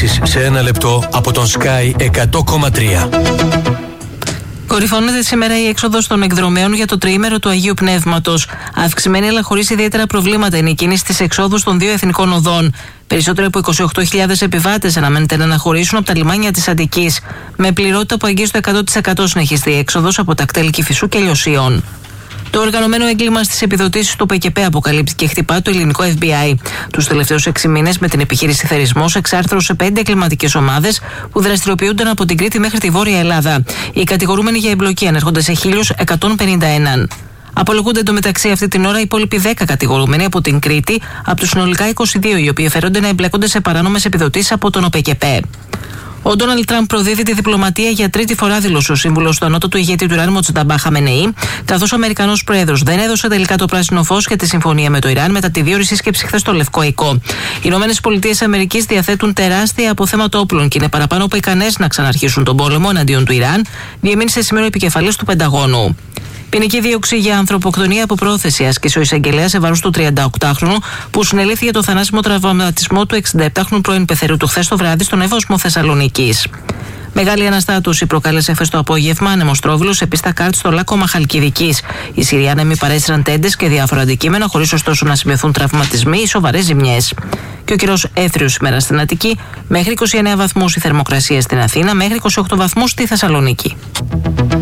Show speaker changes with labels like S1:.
S1: ειδήσεις σε ένα λεπτό από τον Sky 100,3.
S2: Κορυφώνεται σήμερα η έξοδος των εκδρομέων για το τριήμερο του Αγίου Πνεύματος. Αυξημένη αλλά χωρίς ιδιαίτερα προβλήματα είναι η κίνηση στις εξόδους των δύο εθνικών οδών. Περισσότερο από 28.000 επιβάτες αναμένεται να αναχωρήσουν από τα λιμάνια της Αττικής. Με πληρότητα που αγγίζει το 100% συνεχιστεί η έξοδος από τα κτέλ Κηφισού και Λιωσίων. Το οργανωμένο έγκλημα στις επιδοτήσεις του ΠΚΠ αποκαλύπτει και χτυπά το ελληνικό FBI. Τους τελευταίους 6 μήνες, με την επιχείρηση Θερισμός, εξάρθρωσε 5 εγκληματικές ομάδες που δραστηριοποιούνταν από την Κρήτη μέχρι τη Βόρεια Ελλάδα. Οι κατηγορούμενοι για εμπλοκή ανέρχονται σε 1.151. Απολογούνται εντωμεταξύ αυτή την ώρα οι υπόλοιποι 10 κατηγορούμενοι από την Κρήτη, από τους συνολικά 22, οι οποίοι φέρονται να εμπλέκονται σε παράνομες επιδοτήσεις από τον ΟΠΚΠ. Ο Ντόναλντ Τραμπ προδίδει τη διπλωματία για τρίτη φορά, δήλωσε ο σύμβουλος του ανώτατου ηγέτη του Ιράν, Μοτζταμπά Χαμενεή, καθώς ο Αμερικανός Πρόεδρος δεν έδωσε τελικά το πράσινο φως για τη συμφωνία με το Ιράν μετά τη δύο ώρη σύσκεψη χθες στο Λευκό Οικό. Οι ΗΠΑ διαθέτουν τεράστια αποθέματα όπλων και είναι παραπάνω από ικανές να ξαναρχίσουν τον πόλεμο εναντίον του Ιράν, διεμήνυσε σήμερα ο επικεφαλής του Πενταγώνου. Ποινική δίωξη για ανθρωποκτονία από πρόθεση άσκησε ο εισαγγελέας σε βάρος του 38χρονου που συνελήφθη για το θανάσιμο τραυματισμό του 67χρονου πρώην πεθερού του χθες το βράδυ στον Εύωσμο Θεσσαλονίκης. Μεγάλη αναστάτωση προκάλεσε χθες το απόγευμα ανεμοστρόβιλο σε πίστα κάρτ στο Λάκκωμα Χαλκιδικής. Οι Συριάνεμοι παρέστησαν τέντες και διάφορα αντικείμενα, χωρίς ωστόσο να σημειωθούν τραυματισμοί ή σοβαρές ζημιές. Και ο καιρός έθριος σήμερα στην Αττική, μέχρι 29 βαθμούς η θερμοκρασία στην Αθήνα, μέχρι 28 βαθμούς στη Θεσσαλονίκη.